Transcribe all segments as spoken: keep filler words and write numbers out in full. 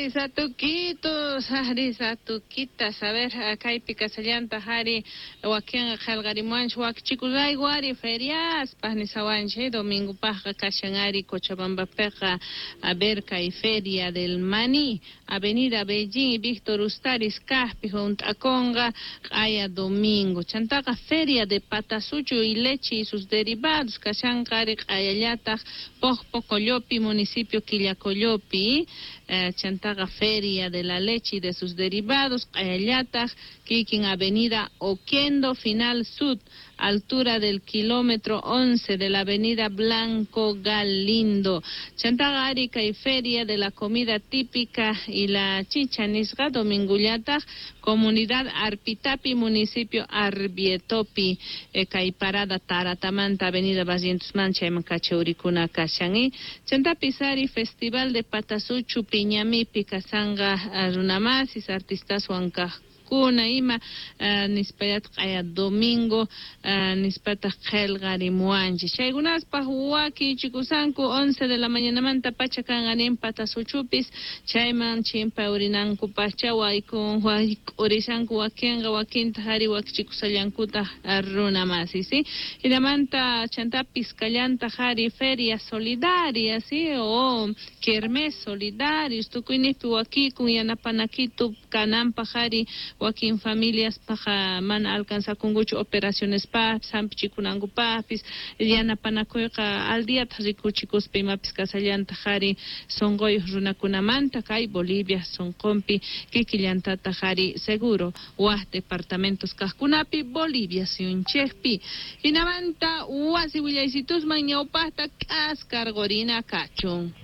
Hari Satuquitos, Hari Satuquitas, a ver, acá hay Picasallanta, Hari, Joaquín Jalgarimuanch, Huachiculay, Guari, Ferias, Panisawanche, Domingo Paja, Cachangari, Cochabamba Peja, Aberca y Feria del Maní, Avenida Beijing, Víctor Ustaris, Caspi, Juntaconga, Aya Domingo, Chantaga, Feria de Patasucho y Leche y sus derivados, Cachangari, Ayayata, Pocoyopi, municipio Quillacoyopi, eh, Chantaga Feria de la Leche y de sus derivados, Ayayata, Kikin Avenida Oquendo, Final Sud, altura del kilómetro once de la avenida Blanco Galindo. Chantaga Arica y Feria de la comida típica y la chicha Nisga, Dominguyata, comunidad Arpitapi, municipio Arbietopi, eh, Caiparada Taratamanta, avenida Basientos Mancha, Macacheuricuna, Cachangi. Chantapisari, festival de Patasuchu, Piñami, Picasanga, Runamasis, artistas Huanca. Kuna ima uh, nispayat kaya domingo uh, nispata khelgari muanji shaigunas pa huaki chikusanku once de la mañana manta pacha kanganim pata suchupis chayman chimpa urinanku pacha waikun orisanku wakenga wakinta hari wakchikusallankuta runa masi sí y la manta chantapis kallanta hari feria solidaria sí o kermes solidarios tukuinipi wakikun yanapanakitu kanampa hari Joaquín familias paja man alcanza con mucho operaciones pa sampichikunangu papis Eliana Panacueca al día tarikuchikos pima piscasallanta jari songoy runakunamanta kai Bolivia son compi kikillanta tajari seguro wa departamentos kaskunapi Bolivia siunchespi inamanta wasi willaisitus mañaupasta kaskargorina kachun.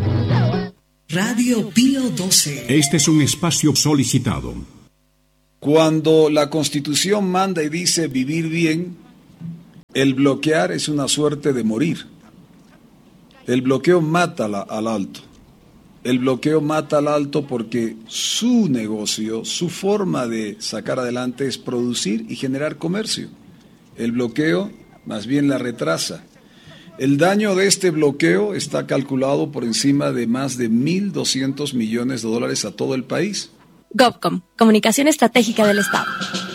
Radio Pío doce. Este es un espacio solicitado. Cuando la Constitución manda y dice vivir bien, el bloquear es una suerte de morir. El bloqueo mata la, al alto. El bloqueo mata al alto porque su negocio, su forma de sacar adelante es producir y generar comercio. El bloqueo más bien la retrasa. El daño de este bloqueo está calculado por encima de más de mil doscientos millones de dólares a todo el país. GovCom, Comunicación Estratégica del Estado.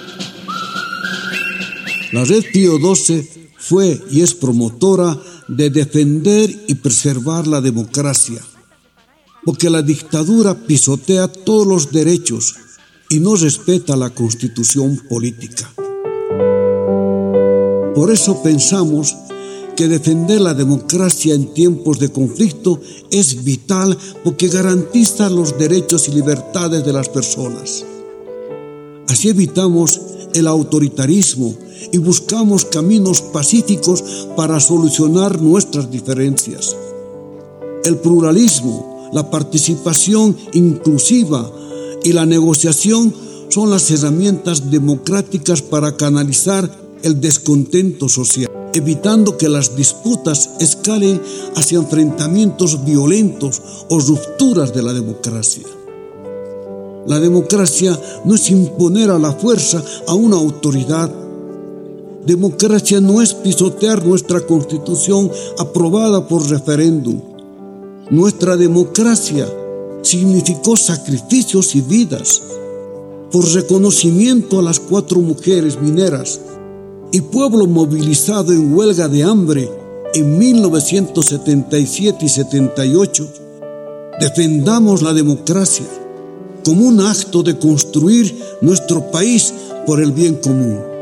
La Red Pío doce fue y es promotora de defender y preservar la democracia, porque la dictadura pisotea todos los derechos y no respeta la Constitución política. Por eso pensamos que defender la democracia en tiempos de conflicto es vital porque garantiza los derechos y libertades de las personas. Así evitamos el autoritarismo y buscamos caminos pacíficos para solucionar nuestras diferencias. El pluralismo, la participación inclusiva y la negociación son las herramientas democráticas para canalizar el descontento social, evitando que las disputas escalen hacia enfrentamientos violentos o rupturas de la democracia. La democracia no es imponer a la fuerza a una autoridad. Democracia no es pisotear nuestra Constitución aprobada por referéndum. Nuestra democracia significó sacrificios y vidas por reconocimiento a las cuatro mujeres mineras y pueblo movilizado en huelga de hambre en mil novecientos setenta y siete y setenta y ocho, defendamos la democracia como un acto de construir nuestro país por el bien común.